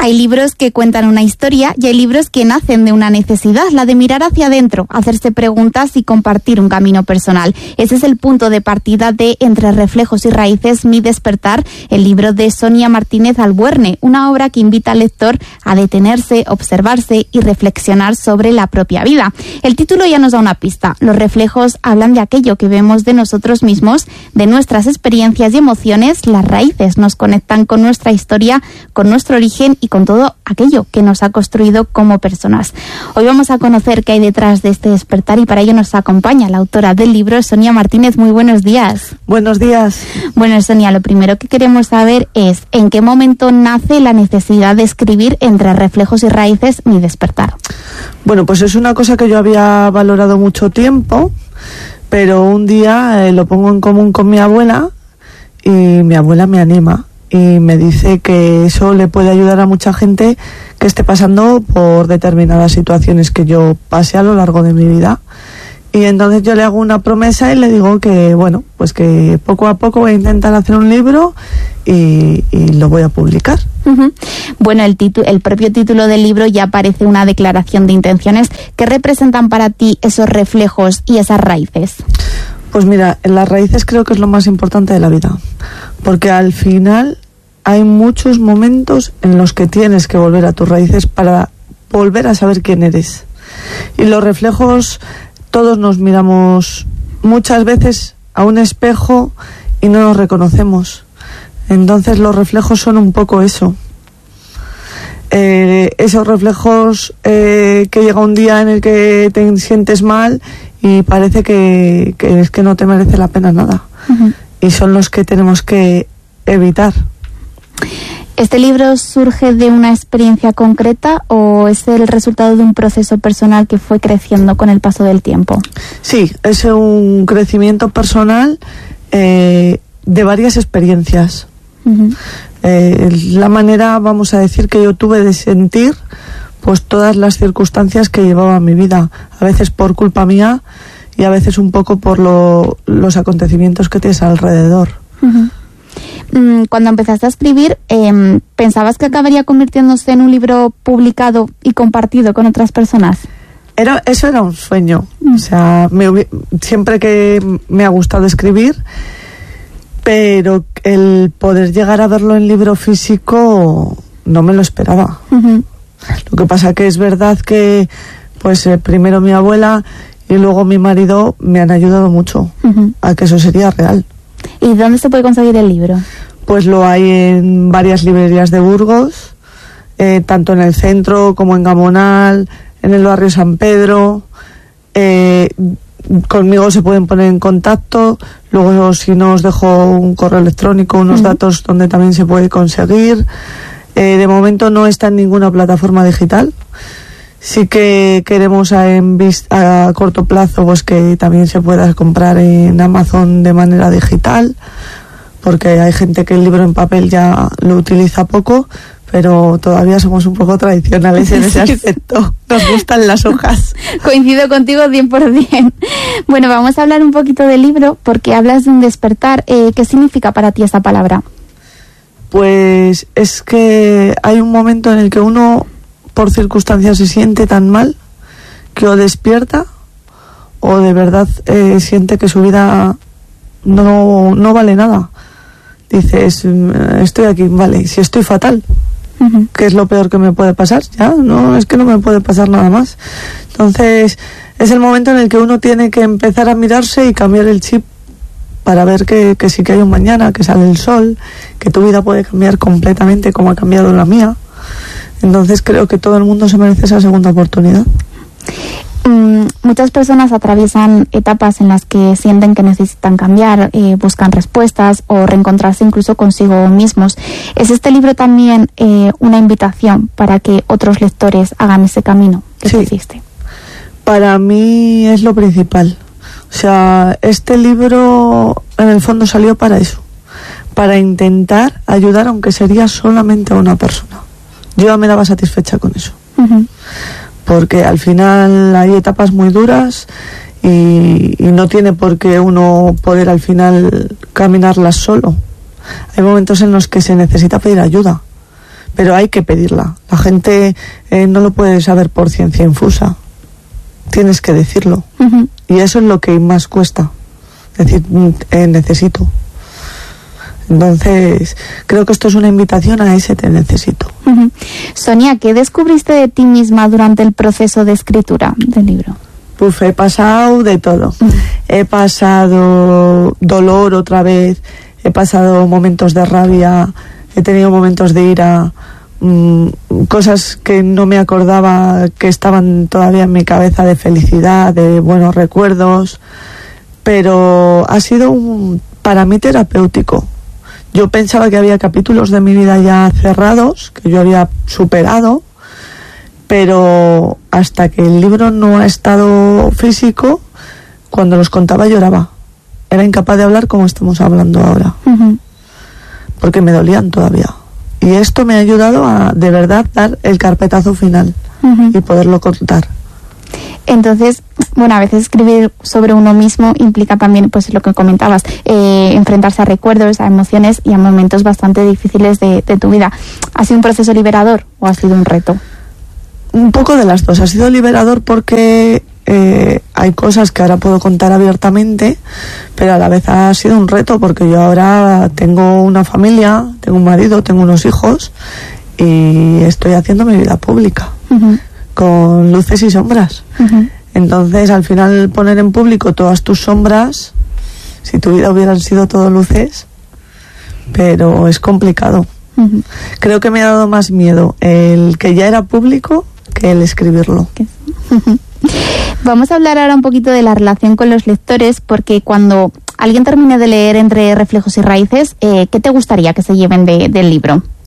Hay libros que cuentan una historia y hay libros que nacen de una necesidad, la de mirar hacia adentro, hacerse preguntas y compartir un camino personal. Ese es el punto de partida de Entre reflejos y raíces, mi despertar, el libro de Sonia Martínez Albuerne, una obra que invita al lector a detenerse, observarse y reflexionar sobre la propia vida. El título ya nos da una pista. Los reflejos hablan de aquello que vemos de nosotros mismos, de nuestras experiencias y emociones. Las raíces nos conectan con nuestra historia, con nuestro origen y con todo aquello que nos ha construido como personas. Hoy vamos a conocer qué hay detrás de este despertar y para ello nos acompaña la autora del libro, Sonia Martínez. Muy buenos días. Buenos días. Bueno, Sonia, lo primero que queremos saber es ¿en qué momento nace la necesidad de escribir Entre reflejos y raíces, mi despertar? Bueno, pues es una cosa que yo había valorado mucho tiempo, pero un día lo pongo en común con mi abuela y mi abuela me anima y me dice que eso le puede ayudar a mucha gente que esté pasando por determinadas situaciones que yo pasé a lo largo de mi vida. Y entonces yo le hago una promesa y le digo que, bueno, pues que poco a poco voy a intentar hacer un libro y lo voy a publicar. Uh-huh. Bueno, el propio título del libro ya parece una declaración de intenciones. ¿Qué representan para ti esos reflejos y esas raíces? Pues mira, en las raíces creo que es lo más importante de la vida, porque al final hay muchos momentos en los que tienes que volver a tus raíces para volver a saber quién eres. Y los reflejos, todos nos miramos muchas veces a un espejo y no nos reconocemos. Entonces los reflejos son un poco eso. Esos reflejos que llega un día en el que te sientes mal y parece que es que no te merece la pena nada. Uh-huh. Y son los que tenemos que evitar. ¿Este libro surge de una experiencia concreta o es el resultado de un proceso personal que fue creciendo con el paso del tiempo? Sí, es un crecimiento personal de varias experiencias. Uh-huh. La manera, vamos a decir, que yo tuve de sentir pues todas las circunstancias que llevaba mi vida, a veces por culpa mía y a veces un poco por los acontecimientos que tienes alrededor. Uh-huh. Cuando empezaste a escribir, ¿pensabas que acabaría convirtiéndose en un libro publicado y compartido con otras personas? Eso era un sueño. O sea, siempre que me ha gustado escribir, pero el poder llegar a verlo en libro físico no me lo esperaba. Uh-huh. Lo que pasa que es verdad que pues primero mi abuela y luego mi marido me han ayudado mucho uh-huh. a que eso sería real. ¿Y dónde se puede conseguir el libro? Pues lo hay en varias librerías de Burgos, tanto en el centro como en Gamonal, en el barrio San Pedro. Conmigo se pueden poner en contacto, luego si no os dejo un correo electrónico, unos uh-huh. datos donde también se puede conseguir. De momento no está en ninguna plataforma digital. Sí que queremos a corto plazo pues que también se pueda comprar en Amazon de manera digital, porque hay gente que el libro en papel ya lo utiliza poco, pero todavía somos un poco tradicionales en ese aspecto. Nos gustan las hojas. Coincido contigo 100%. Bueno, vamos a hablar un poquito del libro, porque hablas de un despertar. ¿Qué significa para ti esta palabra? Pues es que hay un momento en el que uno, por circunstancias, se siente tan mal que o despierta o de verdad siente que su vida no vale nada. Dices, estoy aquí, vale, si estoy fatal, uh-huh. ¿qué es lo peor que me puede pasar? Ya, no, es que no me puede pasar nada más. Entonces, es el momento en el que uno tiene que empezar a mirarse y cambiar el chip para ver que sí que hay un mañana, que sale el sol, que tu vida puede cambiar completamente como ha cambiado la mía. Entonces creo que todo el mundo se merece esa segunda oportunidad. Muchas personas atraviesan etapas en las que sienten que necesitan cambiar, buscan respuestas o reencontrarse incluso consigo mismos. ¿Es este libro también una invitación para que otros lectores hagan ese camino que tú hiciste? Para mí es lo principal. O sea, este libro en el fondo salió para eso, para intentar ayudar, aunque sería solamente a una persona. Yo ya me daba satisfecha con eso. Uh-huh. Porque al final hay etapas muy duras y no tiene por qué uno poder al final caminarlas solo. Hay momentos en los que se necesita pedir ayuda, pero hay que pedirla. La gente no lo puede saber por ciencia infusa. Tienes que decirlo. Uh-huh. Y eso es lo que más cuesta. Decir, necesito. Entonces, creo que esto es una invitación a ese te necesito. Uh-huh. Sonia, ¿qué descubriste de ti misma durante el proceso de escritura del libro? Pues he pasado de todo. Uh-huh. He pasado dolor otra vez, he pasado momentos de rabia, he tenido momentos de ira, cosas que no me acordaba que estaban todavía en mi cabeza, de felicidad, de buenos recuerdos, pero ha sido para mí terapéutico. Yo pensaba que había capítulos de mi vida ya cerrados, que yo había superado, pero hasta que el libro no ha estado físico, cuando los contaba lloraba. Era incapaz de hablar como estamos hablando ahora, uh-huh, porque me dolían todavía. Y esto me ha ayudado a, de verdad, dar el carpetazo final, uh-huh, y poderlo contar. Entonces, bueno, a veces escribir sobre uno mismo implica también, pues lo que comentabas, enfrentarse a recuerdos, a emociones y a momentos bastante difíciles de tu vida. ¿Ha sido un proceso liberador o ha sido un reto? Un poco de las dos. Ha sido liberador porque hay cosas que ahora puedo contar abiertamente, pero a la vez ha sido un reto porque yo ahora tengo una familia, tengo un marido, tengo unos hijos y estoy haciendo mi vida pública, uh-huh, con luces y sombras. Uh-huh. Entonces, al final, poner en público todas tus sombras, si tu vida hubieran sido todo luces, pero es complicado. Uh-huh. Creo que me ha dado más miedo el que ya era público que el escribirlo. Uh-huh. Vamos a hablar ahora un poquito de la relación con los lectores, porque cuando alguien termine de leer Entre reflejos y raíces, ¿qué te gustaría que se lleven del libro?